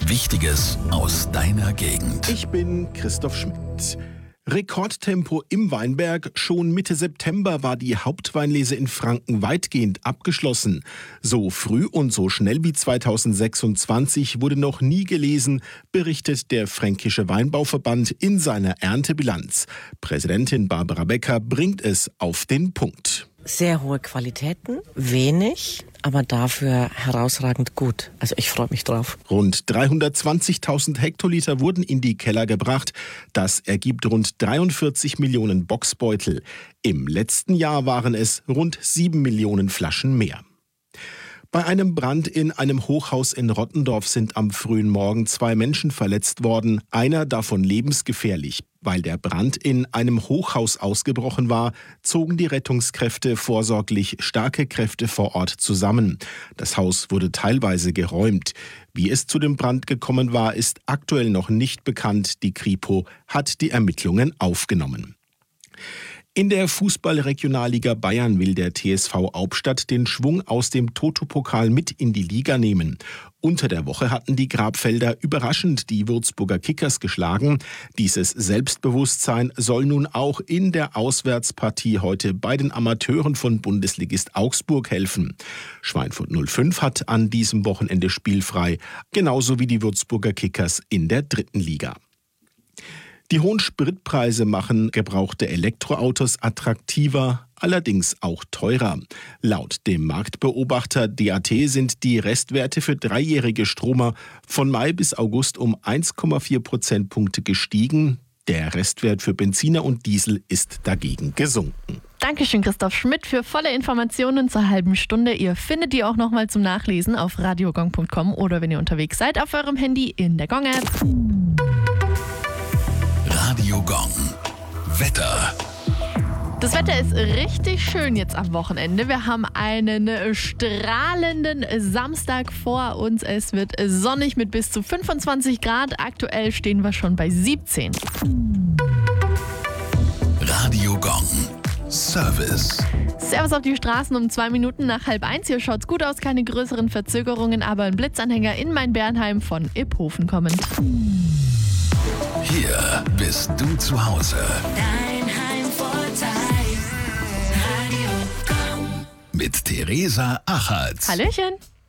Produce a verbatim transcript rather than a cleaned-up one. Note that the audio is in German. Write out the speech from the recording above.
Wichtiges aus deiner Gegend. Ich bin Christoph Schmidt. Rekordtempo im Weinberg. Schon Mitte September war die Hauptweinlese in Franken weitgehend abgeschlossen. So früh und so schnell wie zweitausendsechsundzwanzig wurde noch nie gelesen, berichtet der Fränkische Weinbauverband in seiner Erntebilanz. Präsidentin Barbara Becker bringt es auf den Punkt. Sehr hohe Qualitäten, wenig, aber dafür herausragend gut. Also ich freue mich drauf. Rund dreihundertzwanzigtausend Hektoliter wurden in die Keller gebracht. Das ergibt rund dreiundvierzig Millionen Boxbeutel. Im letzten Jahr waren es rund sieben Millionen Flaschen mehr. Bei einem Brand in einem Hochhaus in Rottendorf sind am frühen Morgen zwei Menschen verletzt worden, einer davon lebensgefährlich. Weil der Brand in einem Hochhaus ausgebrochen war, zogen die Rettungskräfte vorsorglich starke Kräfte vor Ort zusammen. Das Haus wurde teilweise geräumt. Wie es zu dem Brand gekommen war, ist aktuell noch nicht bekannt. Die Kripo hat die Ermittlungen aufgenommen. In der Fußball-Regionalliga Bayern will der T S V Hauptstadt den Schwung aus dem Toto-Pokal mit in die Liga nehmen. Unter der Woche hatten die Grabfelder überraschend die Würzburger Kickers geschlagen. Dieses Selbstbewusstsein soll nun auch in der Auswärtspartie heute bei den Amateuren von Bundesligist Augsburg helfen. Schweinfurt null fünf hat an diesem Wochenende spielfrei, genauso wie die Würzburger Kickers in der dritten Liga. Die hohen Spritpreise machen gebrauchte Elektroautos attraktiver, allerdings auch teurer. Laut dem Marktbeobachter D A T sind die Restwerte für dreijährige Stromer von Mai bis August um eins Komma vier Prozentpunkte gestiegen. Der Restwert für Benziner und Diesel ist dagegen gesunken. Dankeschön, Christoph Schmidt, für volle Informationen zur halben Stunde. Ihr findet die auch nochmal zum Nachlesen auf radiogong punkt com oder wenn ihr unterwegs seid, auf eurem Handy in der Gong-App. Radio Gong. Wetter. Das Wetter ist richtig schön jetzt am Wochenende. Wir haben einen strahlenden Samstag vor uns. Es wird sonnig mit bis zu fünfundzwanzig Grad. Aktuell stehen wir schon bei siebzehn. Radio Gong. Service. Servus auf die Straßen um zwei Minuten nach halb eins. Hier schaut's gut aus, keine größeren Verzögerungen, aber ein Blitzanhänger in Main-Bernheim von Iphofen kommend. Hier bist du zu Hause. Dein Heimvorteil. Radio Gong. Mit Theresa Achatz. Hallöchen.